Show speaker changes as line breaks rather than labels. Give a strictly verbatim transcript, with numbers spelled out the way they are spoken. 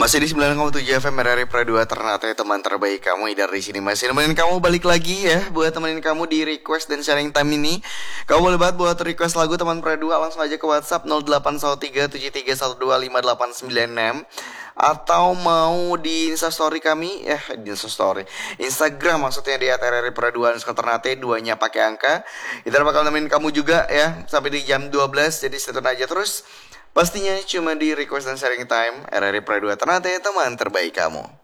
Masih di sembilan koma tujuh F M R R I Pradua Ternate, teman terbaik kamu. Dari sini masih nemenin kamu balik lagi ya, buat temenin kamu di request dan sharing time ini. Kamu boleh banget buat request lagu teman Pradua, langsung aja ke WhatsApp nol delapan satu tiga tujuh tiga satu dua lima delapan sembilan enam. Atau mau di Instastory kami, ya di Instastory Instagram maksudnya, di at R R I Pradua underscore Ternate, duanya pakai angka. Kita bakal nemenin kamu juga ya, sampai di jam dua belas, jadi stay tune aja terus. Pastinya cuma di request dan sharing time R R I Pradua Ternate, teman terbaik kamu.